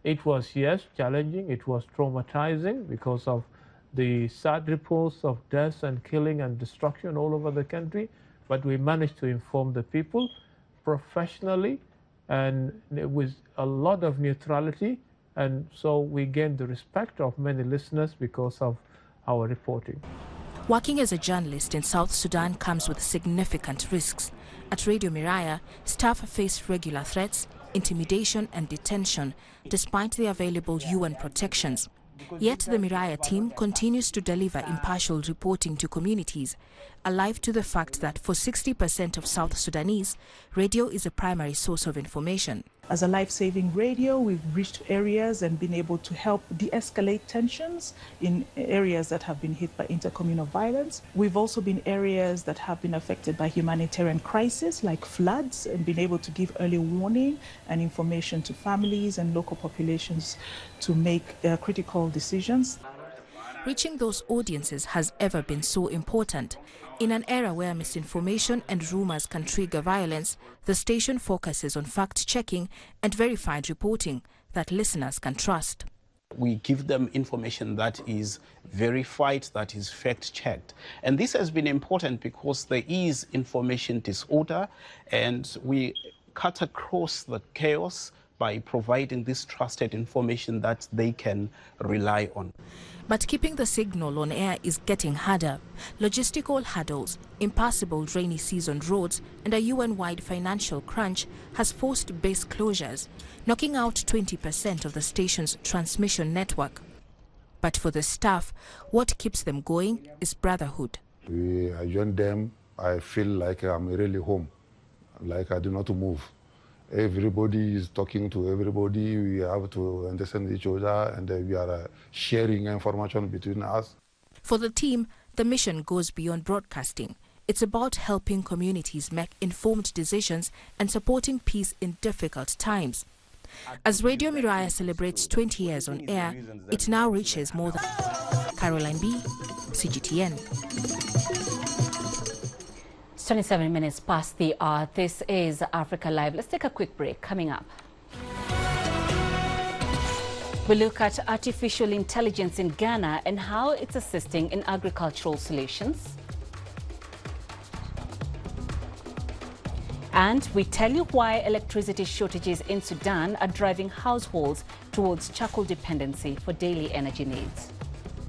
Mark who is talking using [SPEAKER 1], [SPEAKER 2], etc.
[SPEAKER 1] It was, yes, challenging. It was traumatizing because of the sad reports of deaths and killing and destruction all over the country. But we managed to inform the people professionally and with a lot of neutrality. And so we gained the respect of many listeners because of our reporting.
[SPEAKER 2] Working as a journalist in South Sudan comes with significant risks. At Radio Miraya, staff face regular threats, intimidation and detention, despite the available UN protections. Yet the Miraya team continues to deliver impartial reporting to communities, alive to the fact that for 60% of South Sudanese, radio is a primary source of information.
[SPEAKER 3] As a life-saving radio, we've reached areas and been able to help de-escalate tensions in areas that have been hit by intercommunal violence. We've also been areas that have been affected by humanitarian crisis like floods and been able to give early warning and information to families and local populations to make critical decisions.
[SPEAKER 2] Reaching those audiences has ever been so important. In an era where misinformation and rumors can trigger violence, the station focuses on fact-checking and verified reporting that listeners can trust.
[SPEAKER 4] We give them information that is verified, that is fact-checked. And this has been important because there is information disorder, and we cut across the chaos by providing this trusted information that they can rely on.
[SPEAKER 2] But keeping the signal on air is getting harder. Logistical hurdles, impassable rainy season roads, and a UN-wide financial crunch has forced base closures, knocking out 20% of the station's transmission network. But for the staff, what keeps them going is brotherhood.
[SPEAKER 5] I join them, I feel like I'm really home, like I do not move. Everybody is talking to everybody. We have to understand each other, and we are sharing information between us.
[SPEAKER 2] For the team, the mission goes beyond broadcasting. It's about helping communities make informed decisions and supporting peace in difficult times. As Radio Miraya celebrates 20 years on air, it now reaches more than... Caroline B., CGTN.
[SPEAKER 6] 27 minutes past the hour. This is Africa Live. Let's take a quick break. Coming up, we look at artificial intelligence in Ghana and how it's assisting in agricultural solutions. And we tell you why electricity shortages in Sudan are driving households towards charcoal dependency for daily energy needs.